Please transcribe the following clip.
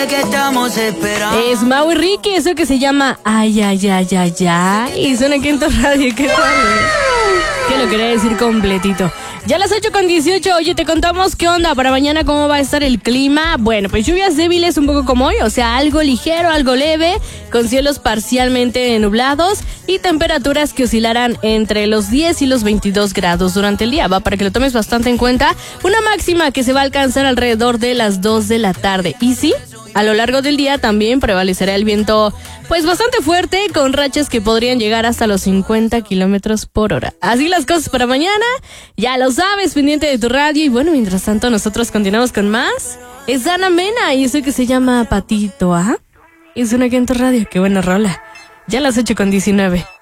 Que estamos esperando. Es Mau y Ricky, eso que se llama Ay, ay, ay, ay, ay. Y suena aquí en tu radio, ¿qué tal? Que lo quería decir completito. Ya a las 8:18, oye, te contamos qué onda para mañana, cómo va a estar el clima. Bueno, pues lluvias débiles un poco como hoy, o sea, algo ligero, algo leve, con cielos parcialmente nublados y temperaturas que oscilarán entre los 10 y los 22 grados durante el día. Va, para que lo tomes bastante en cuenta, una máxima que se va a alcanzar alrededor de las 2 de la tarde. Y sí, a lo largo del día también prevalecerá el viento, pues bastante fuerte, con rachas que podrían llegar hasta los 50 kilómetros por hora. Así las cosas para mañana, ya lo sabes, pendiente de tu radio. Y bueno, mientras tanto nosotros continuamos con más. Es Ana Mena y eso que se llama Patito, ¿ah? Y suena aquí en tu radio, qué buena rola. Ya a las 8:19.